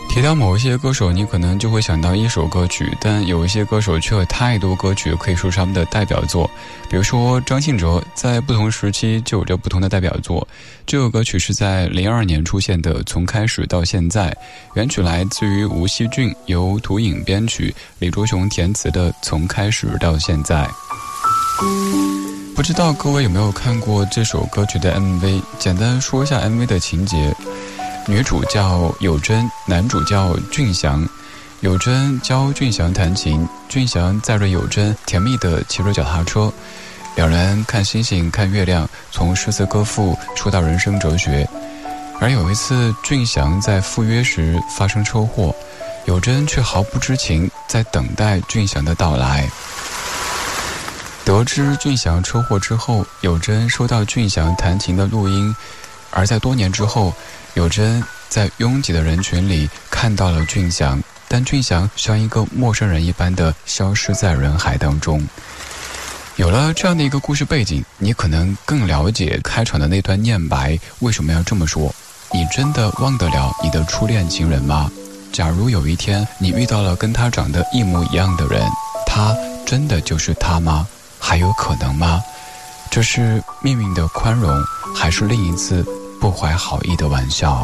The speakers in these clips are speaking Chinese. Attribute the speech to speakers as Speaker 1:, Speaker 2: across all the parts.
Speaker 1: 提到某一些歌手，你可能就会想到一首歌曲，但有一些歌手却有太多歌曲可以说是他们的代表作。比如说张信哲，在不同时期就有着不同的代表作。这首歌曲是在02年出现的《从开始到现在》，原曲来自于吴锡俊，由涂影编曲，李卓雄填词的《从开始到现在》。不知道各位有没有看过这首歌曲的 MV， 简单说一下 MV 的情节。女主叫有珍，男主叫俊祥。有珍教俊祥弹琴，俊祥载着有珍甜蜜地骑着脚踏车，两人看星星看月亮，从诗词歌赋说到人生哲学。而有一次俊祥在赴约时发生车祸，有珍却毫不知情，在等待俊祥的到来。得知俊祥车祸之后，有珍收到俊祥弹琴的录音，而在多年之后，有珍在拥挤的人群里看到了俊祥，但俊祥像一个陌生人一般的消失在人海当中。有了这样的一个故事背景，你可能更了解开场的那段念白为什么要这么说。你真的忘得了你的初恋情人吗？假如有一天你遇到了跟他长得一模一样的人，他真的就是他吗？还有可能吗？这是命运的宽容，还是另一次不怀好意的玩笑？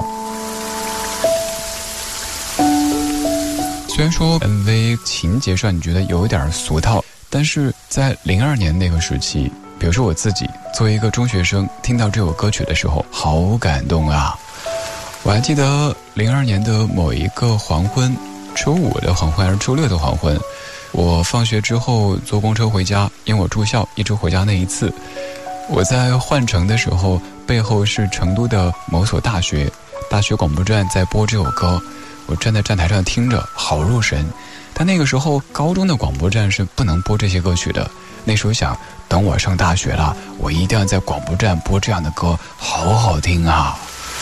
Speaker 1: 虽然说 MV 情节上你觉得有点俗套，但是在02年那个时期，比如说我自己作为一个中学生，听到这首歌曲的时候好感动啊。我还记得02年的某一个黄昏，周五的黄昏还是周六的黄昏，我放学之后坐公车回家，因为我住校一直回家那一次，我在换乘的时候，背后是成都的某所大学广播站在播这首歌，我站在站台上听着好入神。但那个时候高中的广播站是不能播这些歌曲的，那时候想等我上大学了，我一定要在广播站播这样的歌，好好听啊。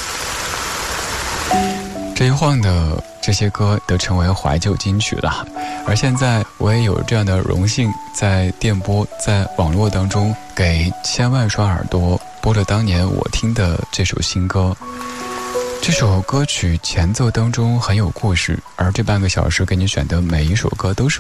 Speaker 1: 这一晃的这些歌都成为怀旧金曲了，而现在我也有这样的荣幸，在电波在网络当中给千万双耳朵播着当年我听的这首新歌。这首歌曲前奏当中很有故事，而这半个小时给你选的每一首歌都是